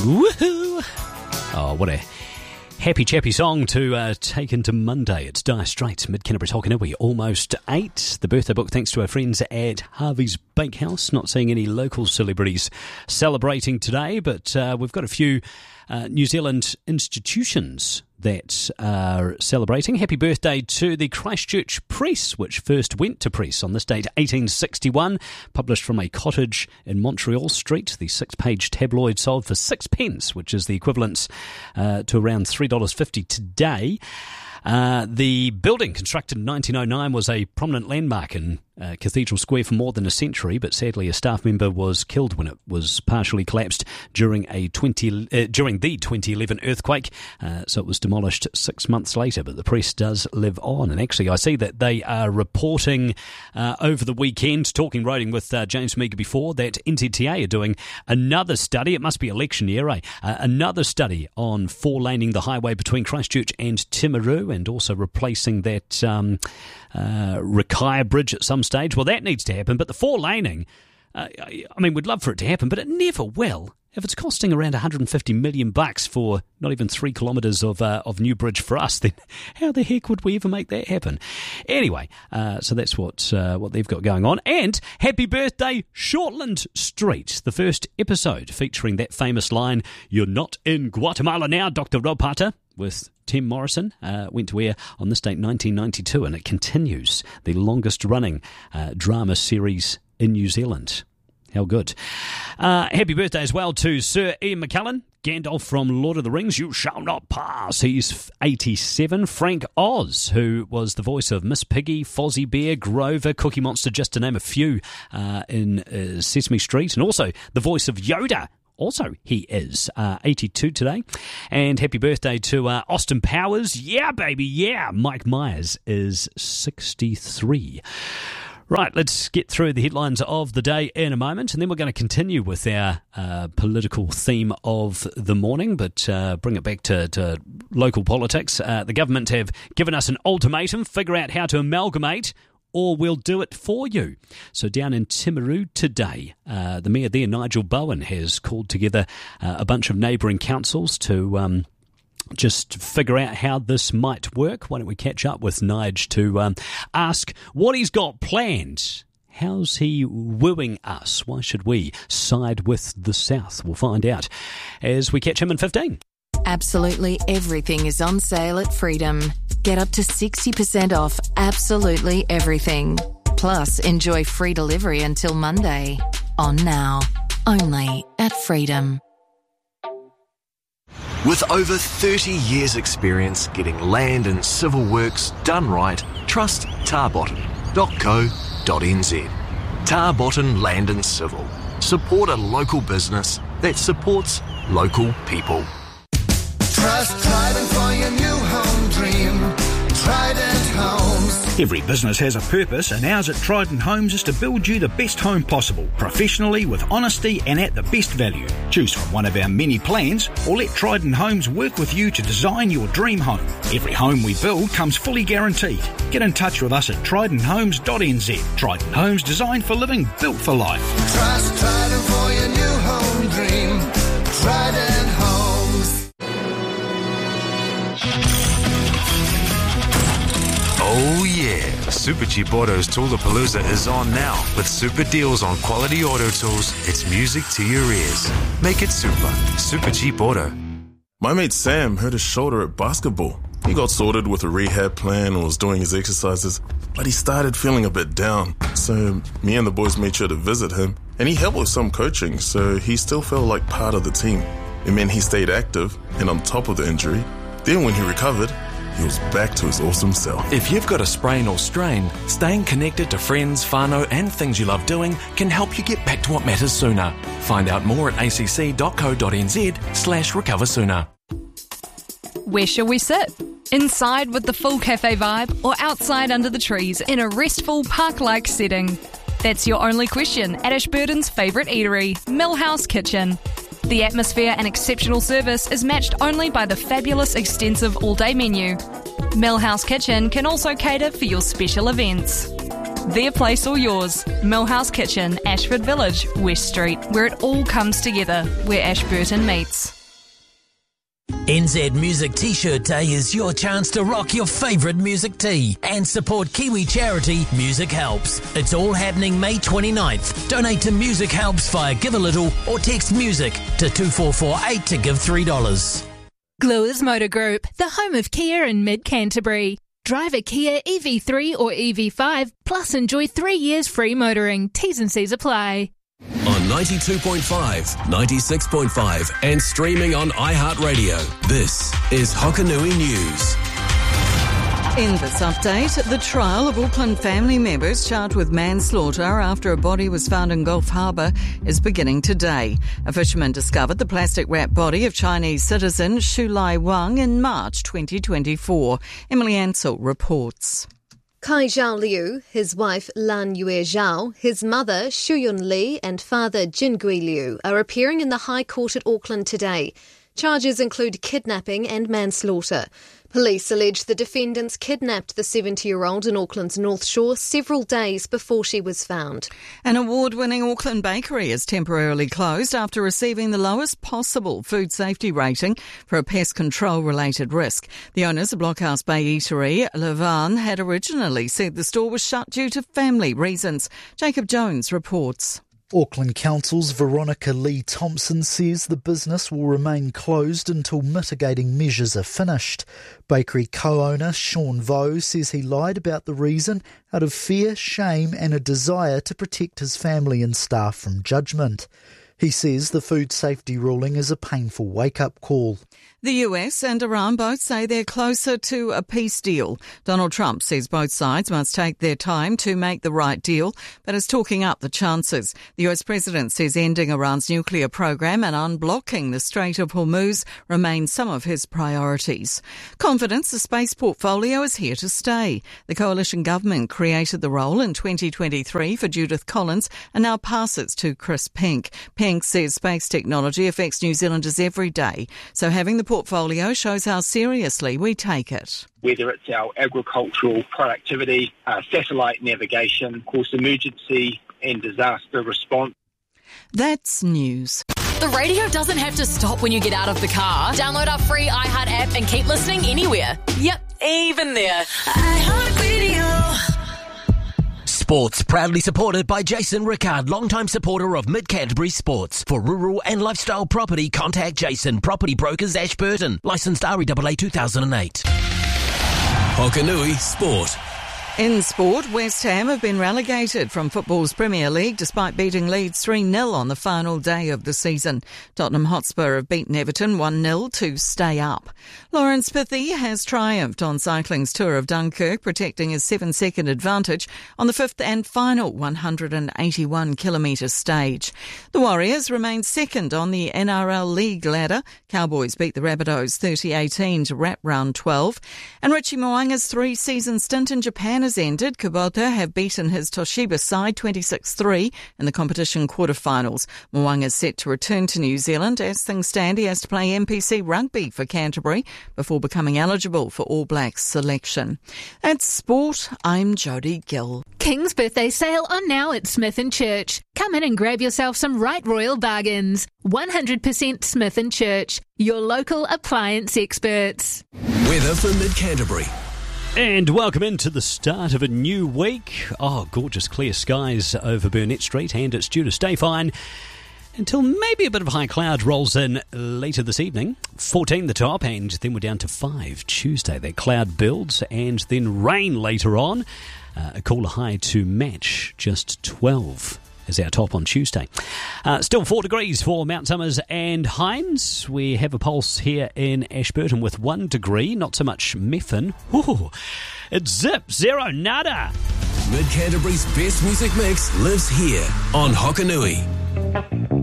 Woohoo! Oh, what a happy chappy song to take into Monday. It's Dire Straits, Mid-Canterbury Tokinawi, almost 8. The birthday book thanks to our friends at Harvey's Bakehouse. Not seeing any local celebrities celebrating today, but we've got a few New Zealand institutions that are celebrating. Happy birthday to the Christchurch Press, which first went to press on this date, 1861. Published from a cottage in Montreal Street, the 6-page tabloid sold for 6 pence, which is the equivalent to around $3.50 today. The building, constructed in 1909, was a prominent landmark in Cathedral Square for more than a century, but sadly a staff member was killed when it was partially collapsed during the 2011 earthquake, so it was demolished 6 months later, but the press does live on. And actually I see that they are reporting over the weekend, talking roading with James Meager before, that NZTA are doing another study, it must be election year, another study on four-laning the highway between Christchurch and Timaru, and also replacing that Rakaia Bridge at some stage. Well, that needs to happen, but the four-laning, I mean, we'd love for it to happen, but it never will. If it's costing around $150 million for not even 3 kilometres of new bridge for us, then how the heck would we ever make that happen? Anyway, so that's what they've got going on. And happy birthday, Shortland Street, the first episode featuring that famous line, "You're not in Guatemala now, Dr. Rob Potter," with Tim Morrison, went to air on this date, 1992, and it continues the longest-running drama series in New Zealand. How good. Happy birthday as well to Sir Ian McKellen, Gandalf from Lord of the Rings, you shall not pass. He's 87. Frank Oz, who was the voice of Miss Piggy, Fozzie Bear, Grover, Cookie Monster, just to name a few, in Sesame Street, and also the voice of Yoda. Also, he is 82 today. And happy birthday to Austin Powers. Yeah, baby, yeah. Mike Myers is 63. Right, let's get through the headlines of the day in a moment, and then we're going to continue with our political theme of the morning, but bring it back to local politics. The government have given us an ultimatum: figure out how to amalgamate, or we'll do it for you. So down in Timaru today, the mayor there, Nigel Bowen, has called together a bunch of neighbouring councils to just figure out how this might work. Why don't we catch up with Nige to ask what he's got planned? How's he wooing us? Why should we side with the South? We'll find out as we catch him in 15. Absolutely everything is on sale at Freedom. Get up to 60% off absolutely everything. Plus, enjoy free delivery until Monday. On now. Only at Freedom. With over 30 years' experience getting land and civil works done right, trust Tarbotton.co.nz. Tarbotton Land and Civil. Support a local business that supports local people. Trust Trident for your new home dream. Trident Homes. Every business has a purpose, and ours at Trident Homes is to build you the best home possible, professionally, with honesty and at the best value. Choose from one of our many plans, or let Trident Homes work with you to design your dream home. Every home we build comes fully guaranteed. Get in touch with us at tridenthomes.nz. Trident Homes, designed for living, built for life. Trust Trident for your new home dream. Trident Homes. Oh yeah, Super Cheap Auto's Toolapalooza is on now with super deals on quality auto tools. It's music to your ears. Make it super. Super Cheap Auto. My mate Sam hurt his shoulder at basketball. He got sorted with a rehab plan and was doing his exercises, but he started feeling a bit down. So me and the boys made sure to visit him, and he helped with some coaching, so he still felt like part of the team. It meant he stayed active and on top of the injury. Then when he recovered, he was back to his awesome self. If you've got a sprain or strain, staying connected to friends, whānau and things you love doing can help you get back to what matters sooner. Find out more at acc.co.nz/recover sooner. Where shall we sit? Inside with the full cafe vibe, or outside under the trees in a restful park-like setting? That's your only question at Ashburton's favourite eatery, Millhouse Kitchen. The atmosphere and exceptional service is matched only by the fabulous extensive all-day menu. Millhouse Kitchen can also cater for your special events. Their place or yours. Millhouse Kitchen, Ashford Village, West Street, where it all comes together, where Ashburton meets. NZ Music T-Shirt Day is your chance to rock your favourite music tee and support Kiwi charity Music Helps. It's all happening May 29th. Donate to Music Helps via Give a Little or text MUSIC to 2448 to give $3. Gluers Motor Group, the home of Kia in mid-Canterbury. Drive a Kia EV3 or EV5, plus enjoy 3 years free motoring. T's and C's apply. On 92.5, 96.5 and streaming on iHeartRadio. This is Hokanui News. In this update, the trial of Auckland family members charged with manslaughter after a body was found in Gulf Harbour is beginning today. A fisherman discovered the plastic-wrapped body of Chinese citizen Shu Lai Wang in March 2024. Emily Ansell reports. Kai Zhao Liu, his wife Lan Yue Zhao, his mother Shu Yun Li and father Jin Gui Liu are appearing in the High Court at Auckland today. Charges include kidnapping and manslaughter. Police allege the defendants kidnapped the 70-year-old in Auckland's North Shore several days before she was found. An award-winning Auckland bakery is temporarily closed after receiving the lowest possible food safety rating for a pest control-related risk. The owners of Blockhouse Bay Eatery, Levan, had originally said the store was shut due to family reasons. Jacob Jones reports. Auckland Council's Veronica Lee Thompson says the business will remain closed until mitigating measures are finished. Bakery co-owner Sean Vo says he lied about the reason out of fear, shame and a desire to protect his family and staff from judgment. He says the food safety ruling is a painful wake-up call. The US and Iran both say they're closer to a peace deal. Donald Trump says both sides must take their time to make the right deal, but is talking up the chances. The US president says ending Iran's nuclear program and unblocking the Strait of Hormuz remain some of his priorities. Confidence, the space portfolio, is here to stay. The coalition government created the role in 2023 for Judith Collins and now passes to Chris Pink. Pink says space technology affects New Zealanders every day, so having the portfolio shows how seriously we take it. Whether it's our agricultural productivity, satellite navigation, of course, emergency and disaster response. That's news. The radio doesn't have to stop when you get out of the car. Download our free iHeart app and keep listening anywhere. Yep, even there. iHeartRadio. Sports, proudly supported by Jason Rickard, longtime supporter of Mid-Canterbury Sports. For rural and lifestyle property, contact Jason, Property Brokers, Ashburton. Licensed REAA 2008. Hokanui Sport. In sport, West Ham have been relegated from football's Premier League despite beating Leeds 3-0 on the final day of the season. Tottenham Hotspur have beaten Everton 1-0 to stay up. Lawrence Pithy has triumphed on cycling's Tour of Dunkirk, protecting his 7-second advantage on the fifth and final 181-kilometre stage. The Warriors remain second on the NRL League ladder. Cowboys beat the Rabbitohs 30-18 to wrap round 12. And Richie Mo'unga's 3-season stint in Japan has ended. Kubota have beaten his Toshiba side 26-3 in the competition quarterfinals. Mo'unga is set to return to New Zealand. As things stand, he has to play NPC rugby for Canterbury before becoming eligible for All Blacks selection. That's sport. I'm Jodie Gill. King's birthday sale on now at Smith & Church. Come in and grab yourself some right royal bargains. 100% Smith & Church, your local appliance experts. Weather for Mid-Canterbury. And welcome into the start of a new week. Oh, gorgeous clear skies over Burnett Street, and it's due to stay fine until maybe a bit of high cloud rolls in later this evening. 14 the top, and then we're down to 5 Tuesday. That cloud builds, and then rain later on. A cooler high to match, just 12 is our top on Tuesday. Still 4 degrees for Mount Somers and Hines. We have a pulse here in Ashburton with 1 degree, not so much Methven. Ooh, it's zip, zero, nada. Mid-Canterbury's best music mix lives here on Hokanui.